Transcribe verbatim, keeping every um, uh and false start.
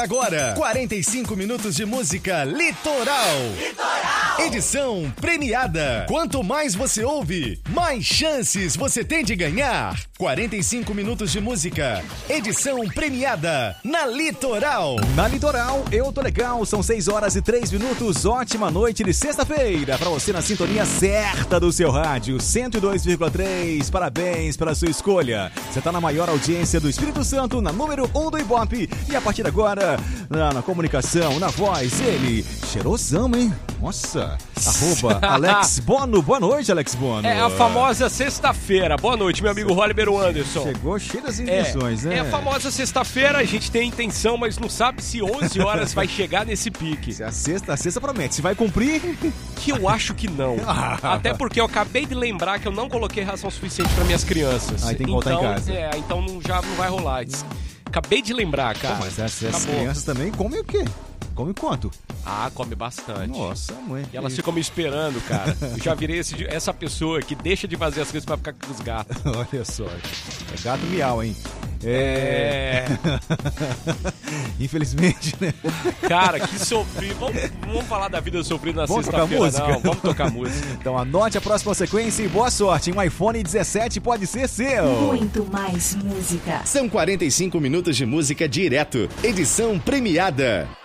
agora, quarenta e cinco minutos de música Litoral. Litoral! Edição premiada. Quanto mais você ouve, mais chances você tem de ganhar. quarenta e cinco minutos de música, edição premiada na Litoral. Na Litoral, eu tô legal, são seis horas e três minutos, ótima noite de sexta-feira pra você na sintonia certa do seu rádio, cento e dois vírgula três, parabéns pela sua escolha. Você tá na maior audiência do Espírito Santo, na número um do Ibope, e a partir de agora, na, na comunicação, na voz, ele, cheirosão, hein? Nossa, arroba Alex Bono, boa noite, Alex Bono. É a famosa sexta-feira, boa noite, meu amigo Oliver Anderson. Chegou cheio das intenções, é, né? É a famosa sexta-feira, a gente tem intenção, mas não sabe se onze horas vai chegar nesse pique. Se a sexta, a sexta promete, se vai cumprir? Que eu acho que não. Até porque eu acabei de lembrar que eu não coloquei ração suficiente para minhas crianças. Aí tem que voltar então, em casa. É, então não, já não vai rolar. Acabei de lembrar, cara. Pô, mas essas crianças também comem o quê? Come quanto? Ah, come bastante. Nossa, mãe. E elas ficam me esperando, cara. Eu já virei esse, essa pessoa que deixa de fazer as coisas pra ficar com os gatos. Olha só. É gato miau, hein? É. Infelizmente, né? Cara, que sofrido. Vamos, vamos falar da vida sofrida na vamos sexta-feira, tocar não. Vamos tocar música. Então anote a próxima sequência e boa sorte. Um iPhone dezessete pode ser seu. Muito mais música. São quarenta e cinco minutos de música direto. Edição premiada.